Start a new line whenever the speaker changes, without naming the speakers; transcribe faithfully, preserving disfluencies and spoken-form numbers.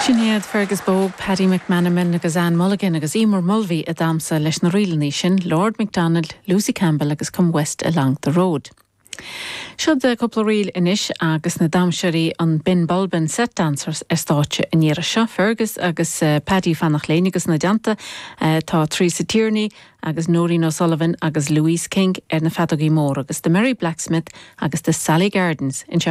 Sinead Fergus Bogue, Paddy McManaman agus Anne Mulligan agus Emer Mulvey a damsa leis na rialnaí sin, Lord MacDonald, Lucy Campbell agus come west along the road. Siod a couple riil inis agus na damseoirí an bin Bulbin set dancers ar stáitse in Éire seo, Fergus agus uh, Paddy Fannach-Lane agus na deanta uh, tá Teresa Tierney agus Noreen O'Sullivan agus Louise King ar na Fadogí Mór agus the Mary Blacksmith agus the Sally Gardens in